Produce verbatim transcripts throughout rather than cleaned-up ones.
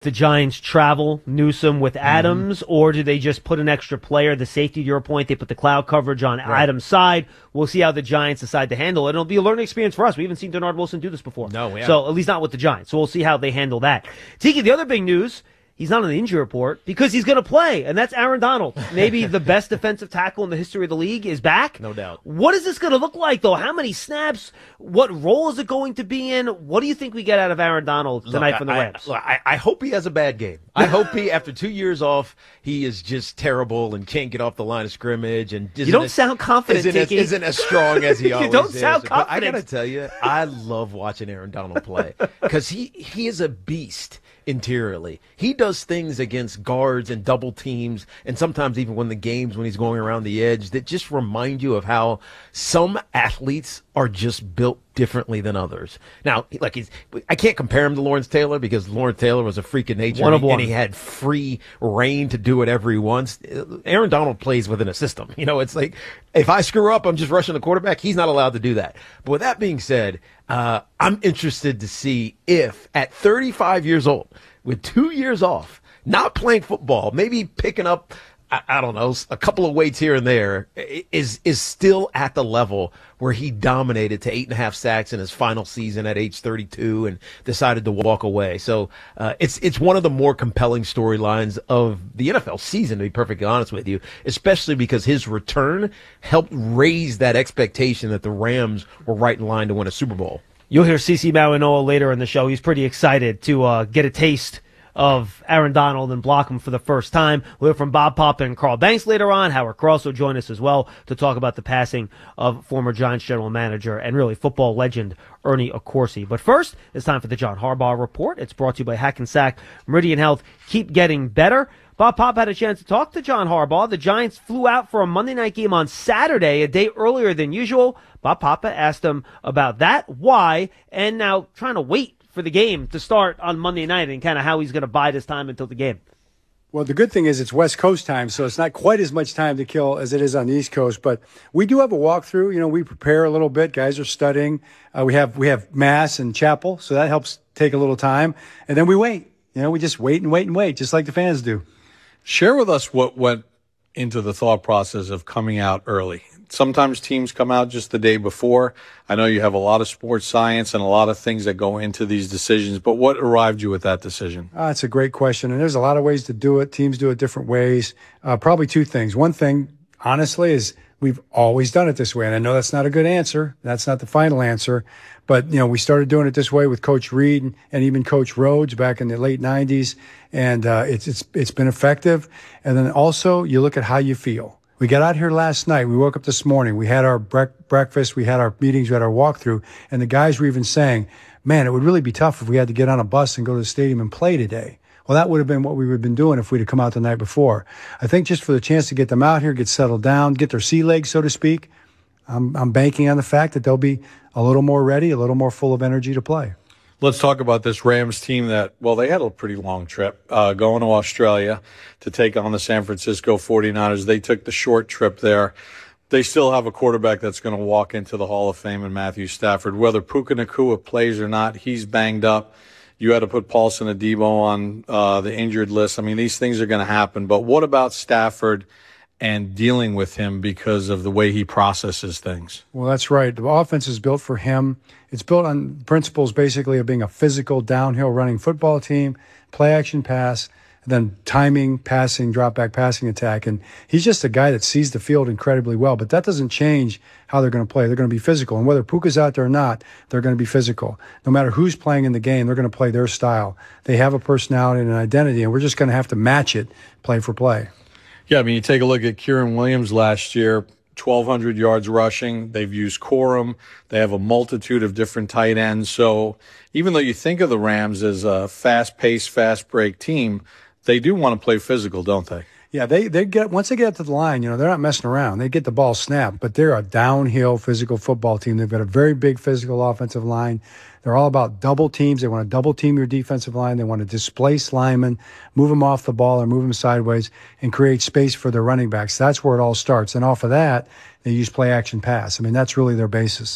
the Giants travel Newsome with Adams, mm-hmm. or do they just put an extra player, the safety to your point, they put the cloud coverage on right. Adams' side? We'll see how the Giants decide to handle it. It'll be a learning experience for us. We haven't seen Denard Wilson do this before. No, we haven't. So at least not with the Giants. So we'll see how they handle that. Tiki, the other big news, he's not on the injury report because he's going to play, and that's Aaron Donald. Maybe the best defensive tackle in the history of the league is back. No doubt. What is this going to look like, though? How many snaps? What role is it going to be in? What do you think we get out of Aaron Donald tonight look, from the Rams? I, I, I hope he has a bad game. I hope he, after two years off, he is just terrible and can't get off the line of scrimmage. And you don't as, sound confident, isn't Tiki. As, isn't as strong as he you always don't is. sound confident. But I got to tell you, I love watching Aaron Donald play because he, he is a beast interiorly. He does things against guards and double teams, and sometimes even when the games when he's going around the edge, that just remind you of how some athletes are just built differently than others. Now, like he's, I can't compare him to Lawrence Taylor because Lawrence Taylor was a freak of nature, one of and, one. and he had free reign to do whatever he wants. Aaron Donald plays within a system. You know, it's like if I screw up, I'm just rushing the quarterback. He's not allowed to do that. But with that being said, uh, I'm interested to see if at thirty-five years old, with two years off, not playing football, maybe picking up, I, I don't know, a couple of weights here and there, is is still at the level where he dominated to eight and a half sacks in his final season at age thirty-two and decided to walk away. So uh, it's it's one of the more compelling storylines of the N F L season, to be perfectly honest with you, especially because his return helped raise that expectation that the Rams were right in line to win a Super Bowl. You'll hear CeCe Mauigoa later in the show. He's pretty excited to uh, get a taste of Aaron Donald and block him for the first time. We'll hear from Bob Papa and Carl Banks later on. Howard Cross will join us as well to talk about the passing of former Giants general manager and really football legend Ernie Accorsi. But first, it's time for the John Harbaugh Report. It's brought to you by Hackensack Meridian Health. Keep getting better. Bob Pop had a chance to talk to John Harbaugh. The Giants flew out for a Monday night game on Saturday, a day earlier than usual. Bob Papa asked him about that, why, and now trying to wait for the game to start on Monday night and kind of how he's going to bide his time until the game. Well, the good thing is it's West Coast time, so it's not quite as much time to kill as it is on the East Coast. But we do have a walkthrough. You know, we prepare a little bit. Guys are studying. Uh, we have we have Mass and Chapel, so that helps take a little time. And then we wait. You know, we just wait and wait and wait, just like the fans do. Share with us what went into the thought process of coming out early. Sometimes teams come out just the day before. I know you have a lot of sports science and a lot of things that go into these decisions, but what arrived you at that decision? Uh, it's a great question, and there's a lot of ways to do it. Teams do it different ways. Uh, probably two things. One thing, honestly, is we've always done it this way, and I know that's not a good answer. That's not the final answer. But, you know, we started doing it this way with Coach Reed and, and even Coach Rhodes back in the late nineties, and uh, it's it's it's been effective. And then also you look at how you feel. We got out here last night. We woke up this morning. We had our brec- breakfast. We had our meetings. We had our walkthrough. And the guys were even saying, man, it would really be tough if we had to get on a bus and go to the stadium and play today. Well, that would have been what we would have been doing if we'd have come out the night before. I think just for the chance to get them out here, get settled down, get their sea legs, so to speak, I'm, I'm banking on the fact that they'll be a little more ready, a little more full of energy to play. Let's talk about this Rams team that, well, they had a pretty long trip uh, going to Australia to take on the San Francisco forty-niners. They took the short trip there. They still have a quarterback that's going to walk into the Hall of Fame in Matthew Stafford. Whether Puka Nacua plays or not, he's banged up. You had to put Paulson Adebo on uh, the injured list. I mean, these things are going to happen. But what about Stafford and dealing with him because of the way he processes things? Well, that's right. The offense is built for him. It's built on principles basically of being a physical, downhill running football team, play action pass, and then timing, passing, drop back passing attack. And he's just a guy that sees the field incredibly well. But that doesn't change how they're going to play. They're going to be physical. And whether Puka's out there or not, they're going to be physical. No matter who's playing in the game, they're going to play their style. They have a personality and an identity, and we're just going to have to match it play for play. Yeah, I mean, you take a look at Kieran Williams last year, twelve hundred yards rushing. They've used Corum. They have a multitude of different tight ends. So even though you think of the Rams as a fast-paced, fast-break team, they do want to play physical, don't they? Yeah, they they get once they get to the line, you know, they're not messing around. They get the ball snapped, but they're a downhill physical football team. They've got a very big physical offensive line. They're all about double teams. They want to double team your defensive line. They want to displace linemen, move them off the ball or move them sideways, and create space for their running backs. That's where it all starts. And off of that, they use play action pass. I mean, that's really their basis.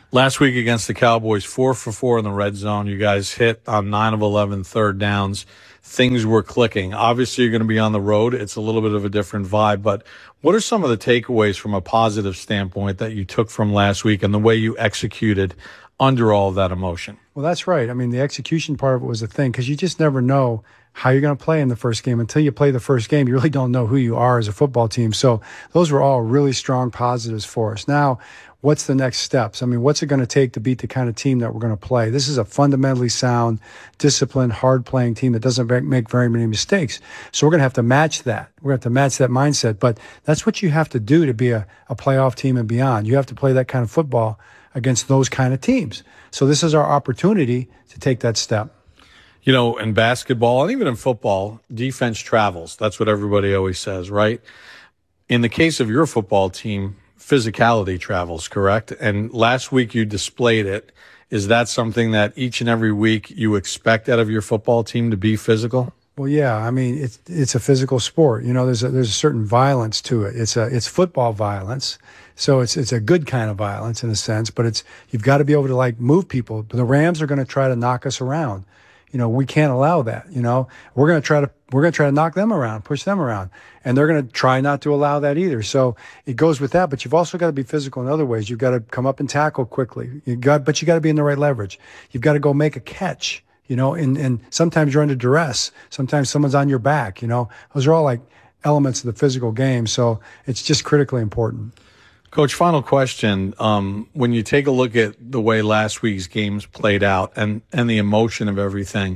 Last week against the Cowboys, four for four in the red zone. You guys hit on nine of eleven third downs. Things were clicking. Obviously, you're going to be on the road. It's a little bit of a different vibe. But what are some of the takeaways from a positive standpoint that you took from last week and the way you executed under all of that emotion? Well, that's right. I mean, the execution part of it was a thing because you just never know how you're going to play in the first game. Until you play the first game, you really don't know who you are as a football team. So those were all really strong positives for us. Now, what's the next steps? I mean, what's it going to take to beat the kind of team that we're going to play? This is a fundamentally sound, disciplined, hard-playing team that doesn't make very many mistakes. So we're going to have to match that. We're going to have to match that mindset. But that's what you have to do to be a, a playoff team and beyond. You have to play that kind of football against those kind of teams. So this is our opportunity to take that step. You know, in basketball and even in football, defense travels. That's what everybody always says, right? In the case of your football team, physicality travels, correct? And last week you displayed it. Is that something that each and every week you expect out of your football team to be physical? Well, yeah. I mean, it's it's a physical sport. You know, there's a, there's a certain violence to it. It's a it's football violence. So it's it's a good kind of violence in a sense, but it's you've got to be able to like move people. The Rams are going to try to knock us around. You know, we can't allow that. You know, we're going to try to we're going to try to knock them around, push them around, and they're going to try not to allow that either. So it goes with that. But you've also got to be physical in other ways. You've got to come up and tackle quickly. You got, but you got to be in the right leverage. You've got to go make a catch. You know, and and sometimes you're under duress. Sometimes someone's on your back. You know, those are all like elements of the physical game. So it's just critically important. Coach, final question. Um, when you take a look at the way last week's games played out and, and the emotion of everything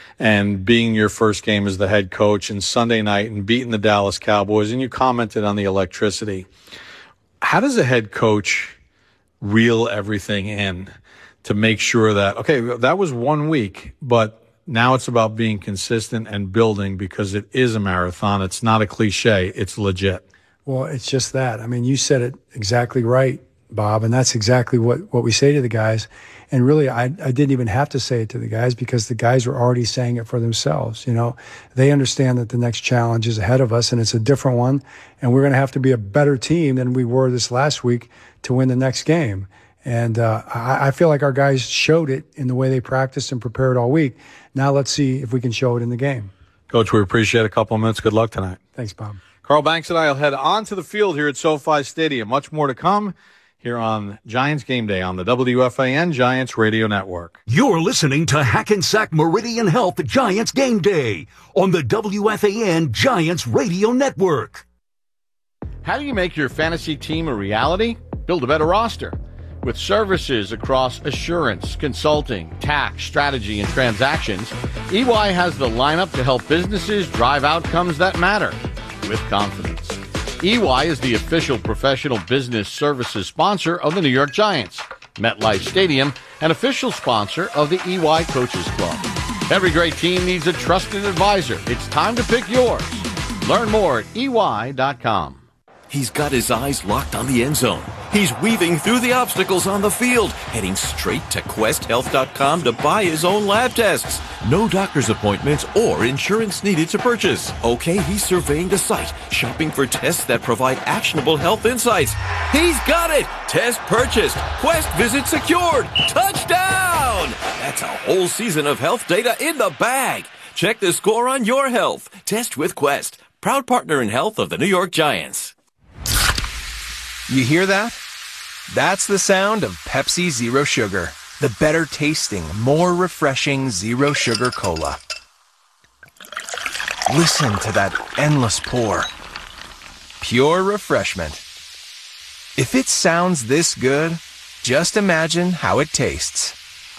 and being your first game as the head coach and Sunday night and beating the Dallas Cowboys, and you commented on the electricity, how does a head coach reel everything in to make sure that, okay, that was one week, but now it's about being consistent and building because it is a marathon. It's not a cliche. It's legit. Well, it's just that. I mean, you said it exactly right, Bob, and that's exactly what, what we say to the guys. And really, I, I didn't even have to say it to the guys because the guys were already saying it for themselves. You know, they understand that the next challenge is ahead of us, and it's a different one, and we're going to have to be a better team than we were this last week to win the next game. And uh, I, I feel like our guys showed it in the way they practiced and prepared all week. Now let's see if we can show it in the game. Coach, we appreciate a couple of minutes. Good luck tonight. Thanks, Bob. Carl Banks and I will head on to the field here at SoFi Stadium. Much more to come here on Giants Game Day on the W F A N Giants Radio Network. You're listening to Hackensack Meridian Health Giants Game Day on the W F A N Giants Radio Network. How do you make your fantasy team a reality? Build a better roster. With services across assurance, consulting, tax, strategy, and transactions, E Y has the lineup to help businesses drive outcomes that matter with confidence. E Y is the official professional business services sponsor of the New York Giants, MetLife Stadium, and official sponsor of the E Y Coaches Club. Every great team needs a trusted advisor. It's time to pick yours. Learn more at E Y dot com. He's got his eyes locked on the end zone. He's weaving through the obstacles on the field, heading straight to quest health dot com to buy his own lab tests. No doctor's appointments or insurance needed to purchase. Okay, he's surveying the site, shopping for tests that provide actionable health insights. He's got it! Test purchased. Quest visit secured. Touchdown! That's a whole season of health data in the bag. Check the score on your health. Test with Quest. Proud partner in health of the New York Giants. You hear that? That's the sound of Pepsi Zero Sugar, the better tasting, more refreshing zero sugar cola. Listen to that endless pour. Pure refreshment. If it sounds this good, just imagine how it tastes.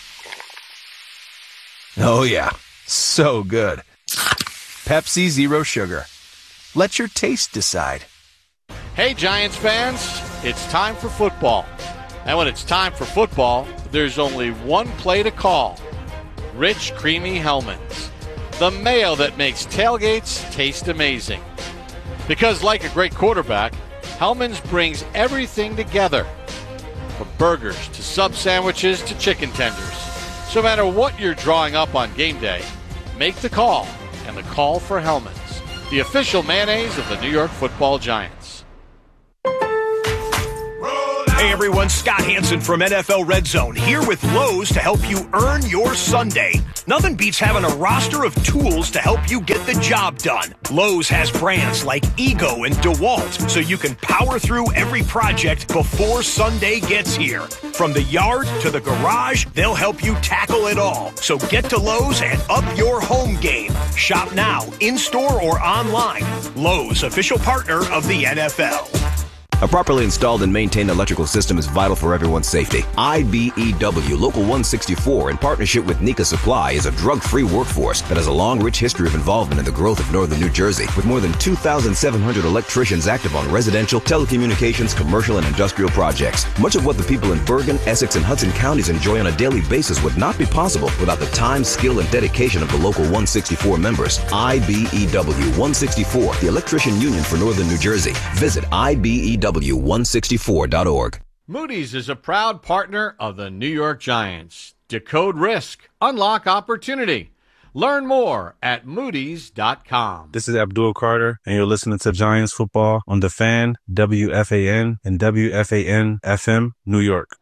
Oh yeah, so good. Pepsi Zero Sugar. Let your taste decide. Hey, Giants fans, it's time for football. And when it's time for football, there's only one play to call. Rich, creamy Hellmann's. The mayo that makes tailgates taste amazing. Because like a great quarterback, Hellmann's brings everything together. From burgers to sub sandwiches to chicken tenders. So no matter what you're drawing up on game day, make the call. And the call for Hellmann's, the official mayonnaise of the New York Football Giants. Roll Hey everyone, Scott Hansen from N F L Red Zone here with Lowe's to help you earn your Sunday. Nothing beats having a roster of tools to help you get the job done. Lowe's has brands like Ego and DeWalt, so you can power through every project before Sunday gets here. From the yard to the garage, they'll help you tackle it all. So get to Lowe's and up your home game. Shop now, in-store or online. Lowe's, official partner of the N F L. A properly installed and maintained electrical system is vital for everyone's safety. I B E W Local one sixty-four, in partnership with Nika Supply, is a drug-free workforce that has a long, rich history of involvement in the growth of northern New Jersey, with more than two thousand seven hundred electricians active on residential, telecommunications, commercial, and industrial projects. Much of what the people in Bergen, Essex, and Hudson counties enjoy on a daily basis would not be possible without the time, skill, and dedication of the Local one sixty-four members. I B E W one sixty-four, the Electrician Union for Northern New Jersey. Visit I B E W one sixty-four dot org. Moody's is a proud partner of the New York Giants. Decode risk. Unlock opportunity. Learn more at moodys dot com. This is Abdul Carter, and you're listening to Giants football on The Fan, W F A N, and W F A N F M, New York.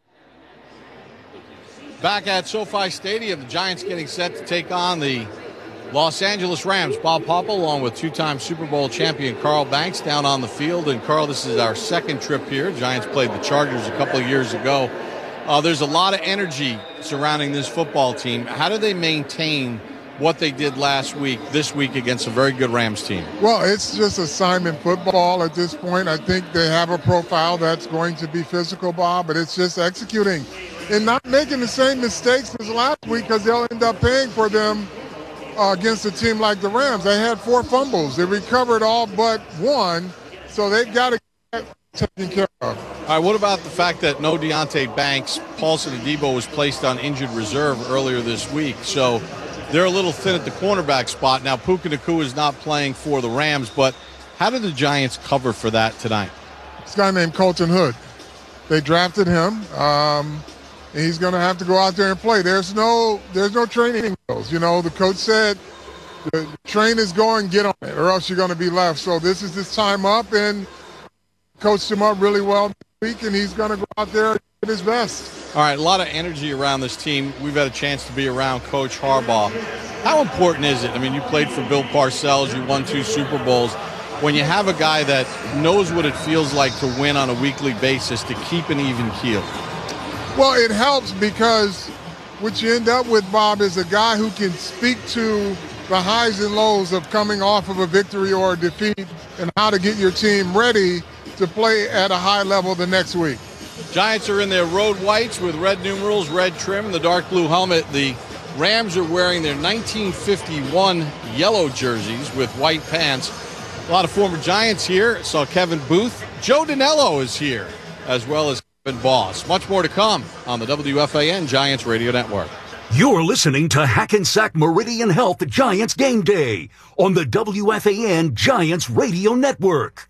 Back at SoFi Stadium, the Giants getting set to take on the Los Angeles Rams. Bob Papa, along with two-time Super Bowl champion Carl Banks, down on the field. And, Carl, this is our second trip here. Giants played the Chargers a couple of years ago. Uh, there's a lot of energy surrounding this football team. How do they maintain what they did last week, this week, against a very good Rams team? Well, it's just assignment football at this point. I think they have a profile that's going to be physical, Bob, but it's just executing and not making the same mistakes as last week, because they'll end up paying for them Uh, against a team like the Rams. They had four fumbles. They recovered all but one, so they've got to get that taken care of. All right, what about the fact that no Deonte Banks? Paulson Adebo was placed on injured reserve earlier this week, so they're a little thin at the cornerback spot. Now, Puka Nacua is not playing for the Rams, but how did the Giants cover for that tonight? This guy named Colton Hood. They drafted him. Um, He's going to have to go out there and play. There's no there's no training wheels. You know, the coach said the train is going, get on it, or else you're going to be left. So this is his time up, and coached him up really well this week, and he's going to go out there and get his best. All right, a lot of energy around this team. We've had a chance to be around Coach Harbaugh. How important is it? I mean, you played for Bill Parcells. You won two Super Bowls. When you have a guy that knows what it feels like to win on a weekly basis, to keep an even keel. Well, it helps, because what you end up with, Bob, is a guy who can speak to the highs and lows of coming off of a victory or a defeat, and how to get your team ready to play at a high level the next week. Giants are in their road whites with red numerals, red trim, and the dark blue helmet. The Rams are wearing their nineteen fifty-one yellow jerseys with white pants. A lot of former Giants here. Saw Kevin Booth. Joe Danello is here, as well as Boss. Much more to come on the W F A N Giants Radio Network. You're listening to Hackensack Meridian Health Giants Game Day on the W F A N Giants Radio Network.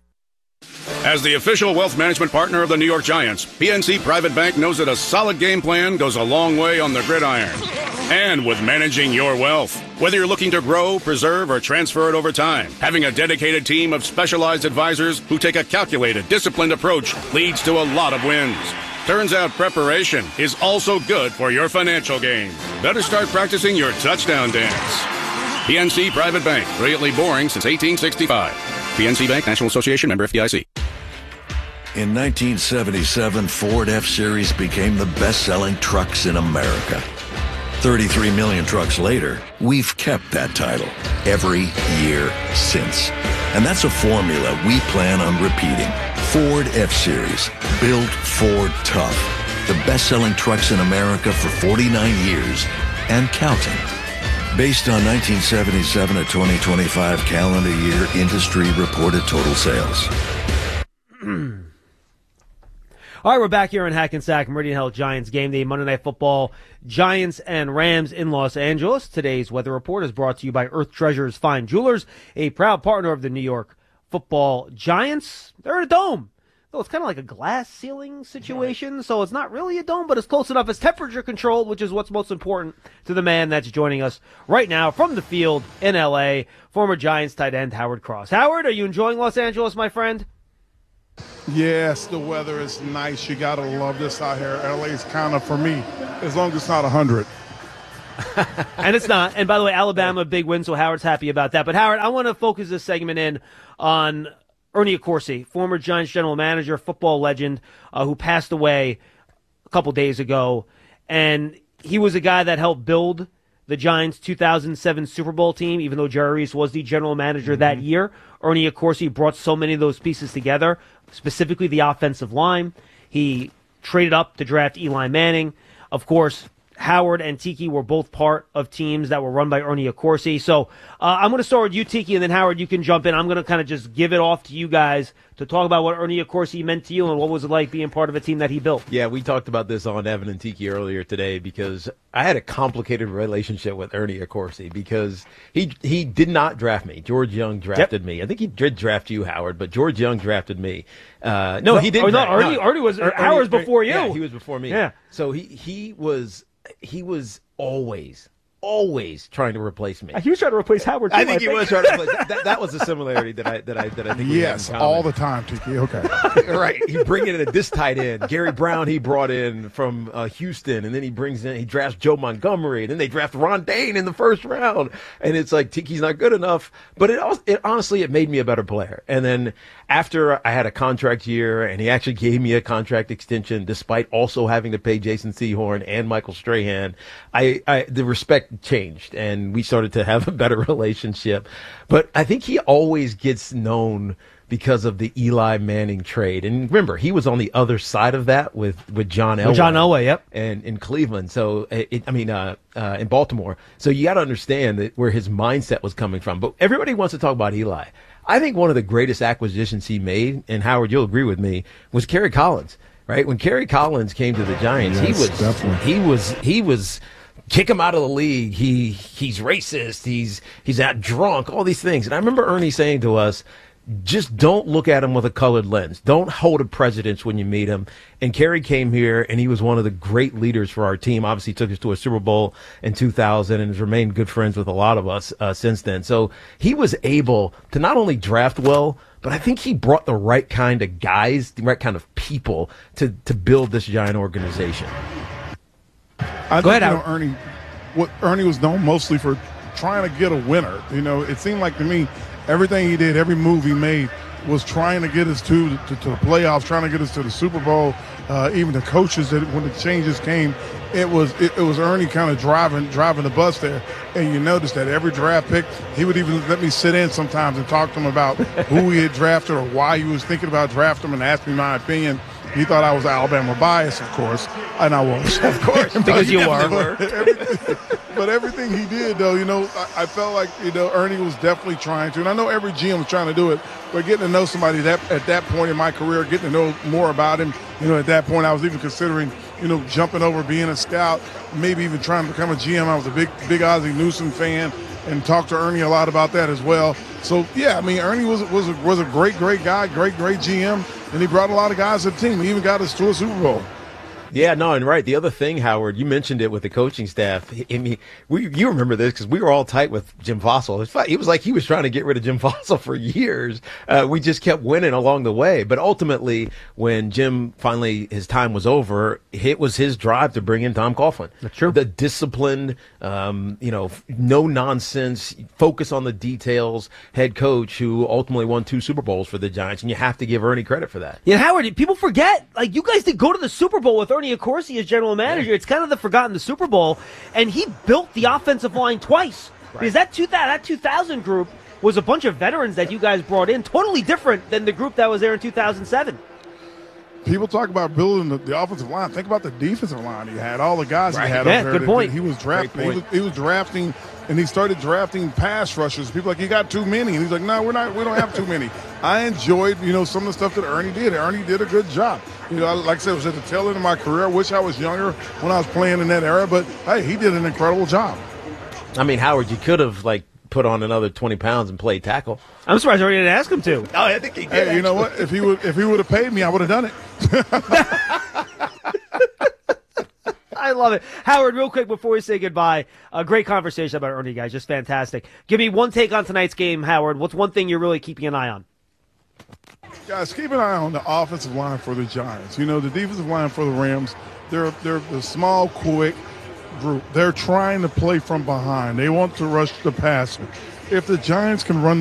As the official wealth management partner of the New York Giants, P N C Private Bank knows that a solid game plan goes a long way on the gridiron. And with managing your wealth, whether you're looking to grow, preserve, or transfer it over time, having a dedicated team of specialized advisors who take a calculated, disciplined approach leads to a lot of wins. Turns out preparation is also good for your financial game. Better start practicing your touchdown dance. P N C Private Bank, brilliantly boring since eighteen sixty-five. P N C Bank, National Association, member F D I C. In nineteen seventy-seven, Ford F-Series became the best-selling trucks in America. thirty-three million trucks later, we've kept that title every year since. And that's a formula we plan on repeating. Ford F-Series, built Ford tough. The best-selling trucks in America for forty-nine years and counting. Based on nineteen seventy-seven to twenty twenty-five calendar year industry reported total sales. All right, we're back here in Hackensack, Meridian Health Giants Game Day, Monday Night Football, Giants and Rams in Los Angeles. Today's weather report is brought to you by Earth Treasures Fine Jewelers, a proud partner of the New York Football Giants. They're in a dome. Though it's kind of like a glass ceiling situation, so it's not really a dome, but it's close enough. It's temperature controlled, which is what's most important to the man that's joining us right now from the field in L A, former Giants tight end Howard Cross. Howard, are you enjoying Los Angeles, my friend? Yes, the weather is nice. You got to love this out here. L A's kind of, for me, as long as it's not one hundred. And it's not. And by the way, Alabama, big win, so Howard's happy about that. But, Howard, I want to focus this segment in on Ernie Accorsi, former Giants general manager, football legend, uh, who passed away a couple days ago. And he was a guy that helped build the Giants' two thousand seven Super Bowl team, even though Jerry Reese was the general manager mm-hmm. that year. Ernie Accorsi brought so many of those pieces together, specifically the offensive line. He traded up to draft Eli Manning. Of course, Howard and Tiki were both part of teams that were run by Ernie Accorsi. So uh, I'm going to start with you, Tiki, and then Howard, you can jump in. I'm going to kind of just give it off to you guys to talk about what Ernie Accorsi meant to you and what was it like being part of a team that he built. Yeah, we talked about this on Evan and Tiki earlier today because I had a complicated relationship with Ernie Accorsi because he he did not draft me. George Young drafted yep. me. I think he did draft you, Howard, but George Young drafted me. Uh, no, well, he didn't. Oh, no, Ernie, no, Ernie was Ernie, Howard's before you. Yeah, he was before me. Yeah. So he he was he was always. always trying to replace me. He was trying to replace Howard too, I think I he think. was trying to replace that, that was the similarity that I that I that I think we yes, have in all the time, Tiki. Okay. Right. He bring in this tight end. Gary Brown he brought in from uh, Houston, and then he brings in he drafts Joe Montgomery, and then they draft Ron Dane in the first round. And it's like Tiki's not good enough. But it also it honestly it made me a better player. And then after I had a contract year and he actually gave me a contract extension despite also having to pay Jason Sehorn and Michael Strahan, I, I the respect changed and we started to have a better relationship. But I think he always gets known because of the Eli Manning trade. And remember, he was on the other side of that with, with John Elway. With John Elway, yep. And in Cleveland. So, it, I mean, uh, uh, in Baltimore. So you got to understand that where his mindset was coming from. But everybody wants to talk about Eli. I think one of the greatest acquisitions he made, and Howard, you'll agree with me, was Kerry Collins, right? When Kerry Collins came to the Giants, yes, he was, definitely. he was, he was, kick him out of the league. He, he's racist. He's, he's out drunk, all these things. And I remember Ernie saying to us, just don't look at him with a colored lens. Don't hold a precedence when you meet him. And Kerry came here, and he was one of the great leaders for our team. Obviously, took us to a Super Bowl in two thousand and has remained good friends with a lot of us uh, since then. So he was able to not only draft well, but I think he brought the right kind of guys, the right kind of people to, to build this Giant organization. I Go think, ahead, you know, Ernie. What Ernie was known mostly for trying to get a winner. You know, it seemed like to me, everything he did, every move he made was trying to get us to, to, to the playoffs, trying to get us to the Super Bowl. Uh, even the coaches, that when the changes came, it was it, it was Ernie kind of driving driving the bus there. And you notice that every draft pick, he would even let me sit in sometimes and talk to him about who he had drafted or why he was thinking about drafting him and ask me my opinion. He thought I was Alabama biased, of course, and I was. Of course, because you are. But everything, but everything he did, though, you know, I, I felt like, you know, Ernie was definitely trying to. And I know every G M was trying to do it, but getting to know somebody that at that point in my career, getting to know more about him, you know, at that point I was even considering, you know, jumping over, being a scout, maybe even trying to become a G M. I was a big, big Ozzie Newsome fan and talked to Ernie a lot about that as well. So, yeah, I mean, Ernie was, was, a, was a great, great guy, great, great G M. And he brought a lot of guys to the team. He even got us to a Super Bowl. Yeah, no, and right. The other thing, Howard, you mentioned it with the coaching staff. I mean, we, you remember this because we were all tight with Jim Fossil. It was like he was trying to get rid of Jim Fossil for years. Uh, we just kept winning along the way. But ultimately, when Jim finally, his time was over, it was his drive to bring in Tom Coughlin. That's true. The disciplined, um, you know, no nonsense, focus on the details head coach who ultimately won two Super Bowls for the Giants. And you have to give Ernie credit for that. Yeah, Howard, people forget, like, you guys did go to the Super Bowl with Ernie Accorsi as general manager. Yeah. It's kind of the forgotten the Super Bowl, and he built the offensive line twice. Right. Because that two thousand, that two thousand group was a bunch of veterans that you guys brought in, totally different than the group that was there in two thousand seven. People talk about building the, the offensive line. Think about the defensive line he had. All the guys right. he had yeah, over there. Good that, point. That he was drafting. He was, he was drafting, and he started drafting pass rushers. People are like, you got too many. And he's like, no, we're not. We don't have too many. I enjoyed, you know, some of the stuff that Ernie did. Ernie did a good job. You know, like I said, it was at the tail end of my career. I wish I was younger when I was playing in that era, but hey, he did an incredible job. I mean, Howard, you could have like put on another twenty pounds and played tackle. I'm surprised I didn't ask him to. Oh, I think he did. Hey, actually. You know what? If he would, if he would have paid me, I would have done it. I love it. Howard, real quick before we say goodbye, a great conversation about Ernie, guys. Just fantastic. Give me one take on tonight's game, Howard. What's one thing you're really keeping an eye on? Guys, keep an eye on the offensive line for the Giants. You know, the defensive line for the Rams, they're they're the small, quick group. They're trying to play from behind. They want to rush the passer. If the Giants can run